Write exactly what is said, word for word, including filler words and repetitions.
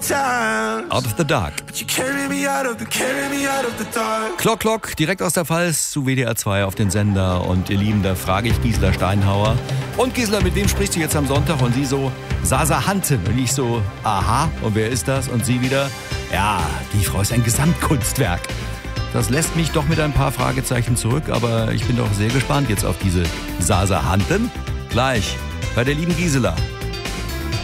times. Out of the Dark. But you carry me out of the, carry me out of the dark. Klock, Klock, direkt aus der Pfalz zu W D R zwei auf den Sender. Und ihr Lieben, da frage ich Gisela Steinhauer. Und Gisela, mit wem sprichst du jetzt am Sonntag? Und sie so, Sasa Hanten. Und ich so, aha, und wer ist das? Und sie wieder, ja, die Frau ist ein Gesamtkunstwerk. Das lässt mich doch mit ein paar Fragezeichen zurück, aber ich bin doch sehr gespannt jetzt auf diese Sasa Hanten. Gleich bei der lieben Gisela.